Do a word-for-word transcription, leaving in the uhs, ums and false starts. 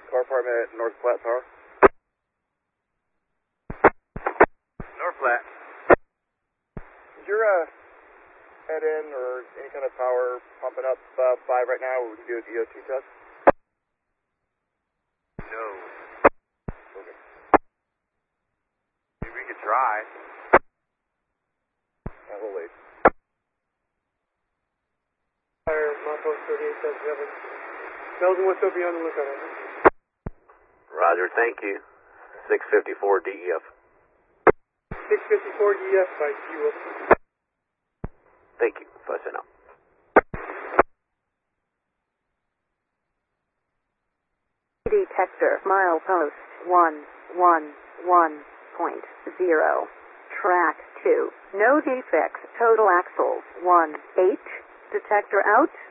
car department at North Platte Power. North Platte. Is your uh, head in or any kind of power pumping up uh, five right now, or we can do a D O T test? No. Okay. Maybe we could try. Uh, we'll wait. Fire, Mako thirty-eight seventy-seven. Belgium, what's up? Be on the lookout. Roger, thank you. six fifty-four D E F. six fifty-four D E F by Q. Thank you. Fussing up. Detector, milepost one one one point zero. Track two. No defects. Total axles one eight. Detector out.